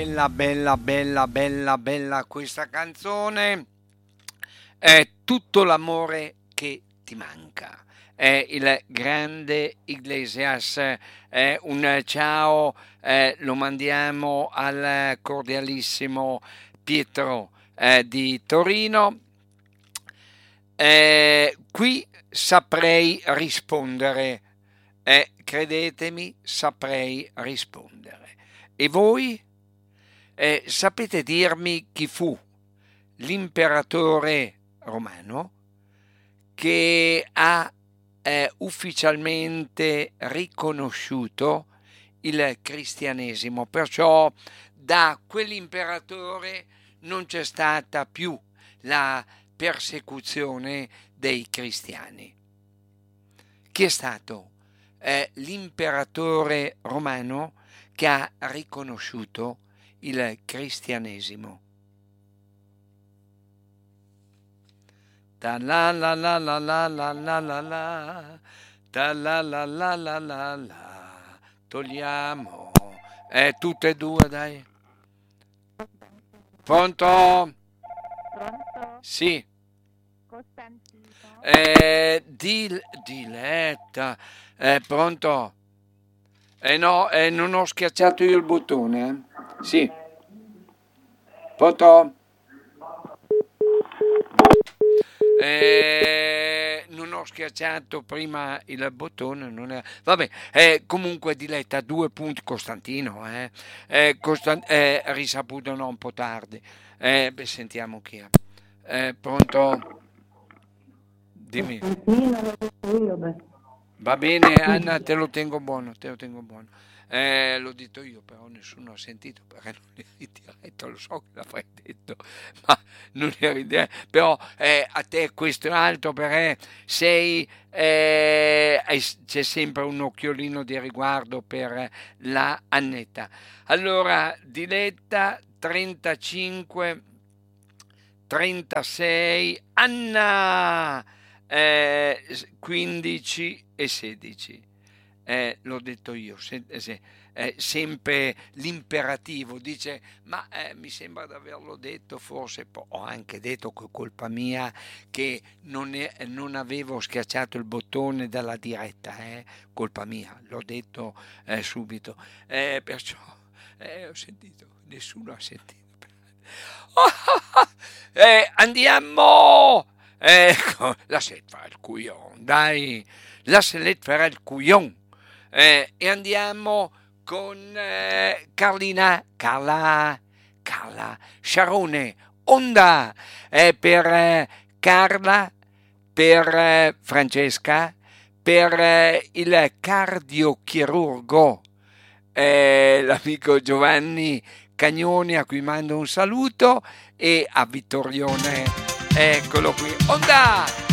Bella, bella, bella, bella, bella questa canzone. È tutto l'amore che ti manca. È il grande Iglesias. È un ciao, lo mandiamo al cordialissimo Pietro di Torino. Qui saprei rispondere, credetemi, saprei rispondere. E voi? Sapete dirmi chi fu l'imperatore romano che ha ufficialmente riconosciuto il cristianesimo? Perciò da quell'imperatore non c'è stata più la persecuzione dei cristiani. Chi è stato l'imperatore romano che ha riconosciuto il cristianesimo? Ta la la la la la la la la la, ta la la la la la la, togliamo tutte e due, dai. Pronto? Pronto? Sì. Costantino? Diletta, pronto? No, non ho schiacciato io il bottone. Sì. Pronto? Non ho schiacciato prima il bottone, non è... Vabbè, comunque Diletta, 2 punti Costantino, risaputo no, un po' tardi. Beh, sentiamo chi è. Pronto? Dimmi. Costantino, l'ho detto io, beh. Va bene, Anna, te lo tengo buono, te lo tengo buono. L'ho detto io, però nessuno ha sentito perché non eri diretto, lo so che l'avrei detto, ma non eri diretto. Però a te questo è altro perché c'è sempre un occhiolino di riguardo per la Annetta. Allora, Diletta, 35, 36, Anna! 15 e 16. L'ho detto io, sempre l'imperativo dice, ma mi sembra di averlo detto, forse ho anche detto che è colpa mia che non avevo schiacciato il bottone dalla diretta, colpa mia, l'ho detto subito, perciò ho sentito, nessuno ha sentito. Andiamo! Ecco, lasciate fare il couillon, dai, lasciate fare il couillon. E andiamo con Carla Sciarone, Onda, per Carla, per Francesca, per il cardiochirurgo, l'amico Giovanni Cagnoni, a cui mando un saluto, e a Vittorione, eccolo qui, Onda!